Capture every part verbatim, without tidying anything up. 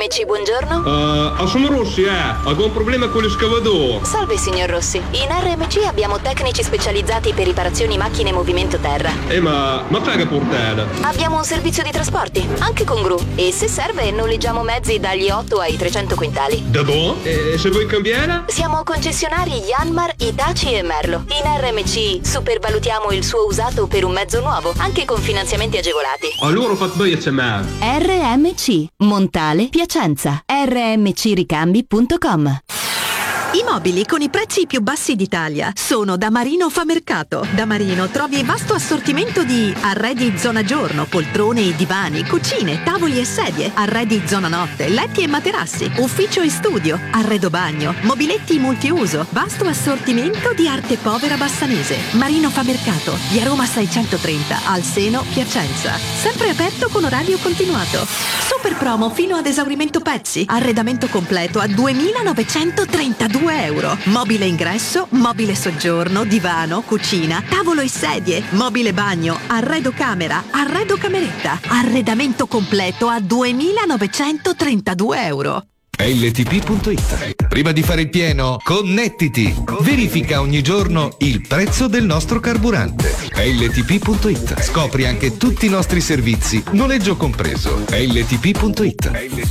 M C, buongiorno. Uh, sono Rossi, eh. Ho un problema con l'escavatore. Salve, signor Rossi. In R M C abbiamo tecnici specializzati per riparazioni macchine e movimento terra. Eh, ma, ma paga portata. Abbiamo un servizio di trasporti, anche con gru. E se serve, noleggiamo mezzi dagli otto ai trecento quintali. Da boh? E se vuoi cambiare? Siamo concessionari Yanmar, Hitachi e Merlo. In R M C supervalutiamo il suo usato per un mezzo nuovo, anche con finanziamenti agevolati. Allora fate bene a me. R M C Montale Piacenza. r m c ricambi punto com. I mobili con i prezzi più bassi d'Italia sono da Marino Famercato. Da Marino trovi vasto assortimento di arredi zona giorno, poltrone e divani, cucine, tavoli e sedie, arredi zona notte, letti e materassi, ufficio e studio, arredo bagno, mobiletti multiuso, vasto assortimento di arte povera bassanese. Marino Famercato, via Roma seicentotrenta, al Seno, Piacenza. Sempre aperto con orario continuato. Super promo fino ad esaurimento pezzi. Arredamento completo a duemilanovecentotrentadue euro. Mobile ingresso, mobile soggiorno, divano, cucina, tavolo e sedie, mobile bagno, arredo camera, arredo cameretta. Arredamento completo a duemilanovecentotrentadue euro. L T P punto it. Prima di fare il pieno, connettiti. Verifica ogni giorno il prezzo del nostro carburante. L T P punto it. Scopri anche tutti i nostri servizi, noleggio compreso. L T P punto it.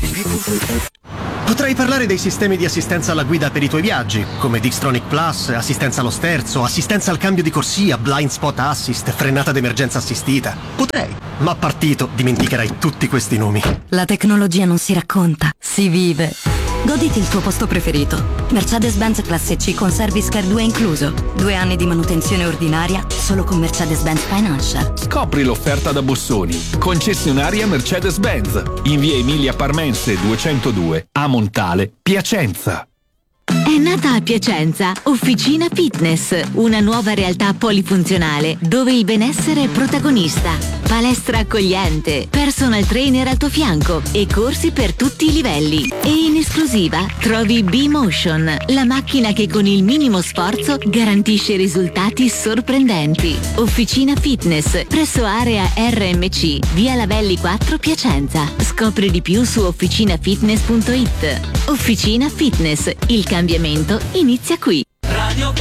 Potrei parlare dei sistemi di assistenza alla guida per i tuoi viaggi, come Dixtronic Plus, assistenza allo sterzo, assistenza al cambio di corsia, blind spot assist, frenata d'emergenza assistita. Potrei, ma partito dimenticherai tutti questi nomi. La tecnologia non si racconta, si vive. Goditi il tuo posto preferito. Mercedes-Benz Classe C con Service Care due incluso. Due anni di manutenzione ordinaria solo con Mercedes-Benz Financial. Scopri l'offerta da Bossoni. Concessionaria Mercedes-Benz. In via Emilia Parmense duecentodue, a Montale, Piacenza. È nata a Piacenza Officina Fitness, una nuova realtà polifunzionale dove il benessere è protagonista. Palestra accogliente, personal trainer al tuo fianco e corsi per tutti i livelli. E in esclusiva trovi B-Motion, la macchina che con il minimo sforzo garantisce risultati sorprendenti. Officina Fitness, presso area R M C, via Lavelli quattro, Piacenza. Scopri di più su officina fitness punto it. Officina Fitness, il cambiamento inizia qui.